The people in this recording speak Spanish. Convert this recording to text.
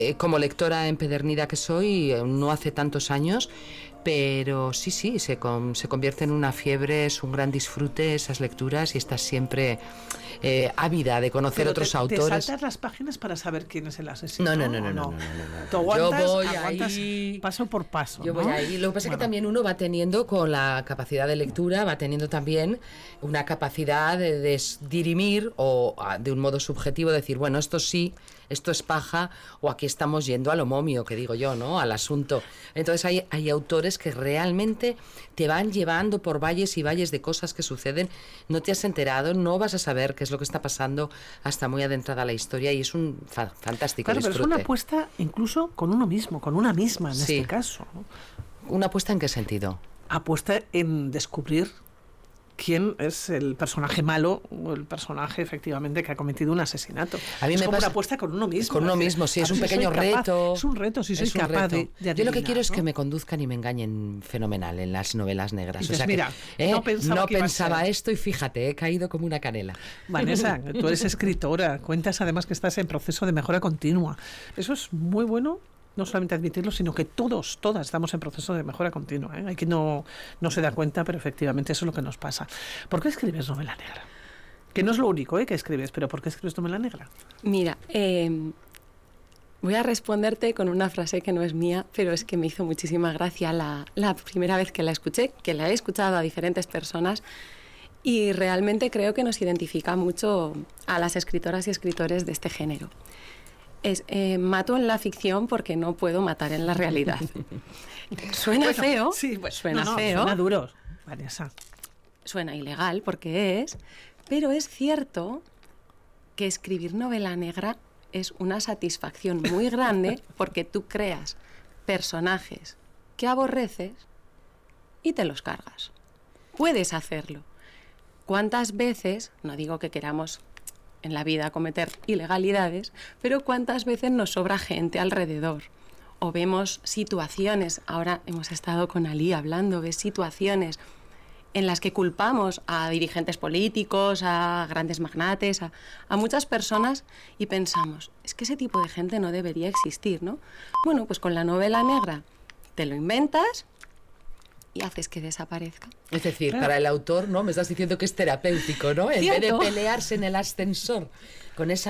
como lectora empedernida que soy, no hace tantos años, pero sí, se convierte en una fiebre, es un gran disfrute esas lecturas y estás siempre ávida de conocer otros autores. ¿Te saltas las páginas para saber quién es el asesino? No. Tú aguantas, Yo voy aguantas ahí, paso por paso. Yo voy ahí. Lo que pasa es que también uno va teniendo, con la capacidad de lectura, va teniendo también una capacidad de dirimir o de un modo subjetivo decir, bueno, esto sí, esto es paja, o aquí estamos yendo a lo momio, que digo yo, ¿no? Al asunto. Entonces hay autores que realmente te van llevando por valles y valles de cosas que suceden, no te has enterado, no vas a saber qué es lo que está pasando hasta muy adentrada la historia, y es un fantástico disfrute. Pero es una apuesta incluso con uno mismo, con una misma en este caso, ¿no? ¿Una apuesta en qué sentido? Apuesta en descubrir quién es el personaje malo o el personaje efectivamente que ha cometido un asesinato. A mí es me como pasa una apuesta con uno mismo. Con uno mismo, sí, es un pequeño reto. Es un reto, si soy capaz de adivinar, yo lo que quiero es ¿no? que me conduzcan y me engañen fenomenal en las novelas negras. Dices, o sea mira, que, no pensaba esto y fíjate, he caído como una canela. Vanessa, tú eres escritora, cuentas además que estás en proceso de mejora continua. Eso es muy bueno. No solamente admitirlo, sino que todas estamos en proceso de mejora continua, ¿eh? Hay que no se da cuenta, pero efectivamente eso es lo que nos pasa. ¿Por qué escribes novela negra? Que no es lo único que escribes, pero ¿por qué escribes novela negra? Mira, voy a responderte con una frase que no es mía, pero es que me hizo muchísima gracia la primera vez que la escuché, que la he escuchado a diferentes personas, y realmente creo que nos identifica mucho a las escritoras y escritores de este género. Mato en la ficción porque no puedo matar en la realidad. Suena feo, sí, suena feo. Suena duro, Vanessa. Suena ilegal porque pero es cierto que escribir novela negra es una satisfacción muy grande porque tú creas personajes que aborreces y te los cargas. Puedes hacerlo. ¿Cuántas veces, no digo que queramos en la vida cometer ilegalidades, pero cuántas veces nos sobra gente alrededor? O vemos situaciones, ahora hemos estado con Ali hablando, ves situaciones en las que culpamos a dirigentes políticos, a grandes magnates, a muchas personas, y pensamos, es que ese tipo de gente no debería existir, ¿no? Bueno, pues con la novela negra te lo inventas y haces que desaparezca. Es decir, para el autor, ¿no? Me estás diciendo que es terapéutico, ¿no? En vez de pelearse en el ascensor con esa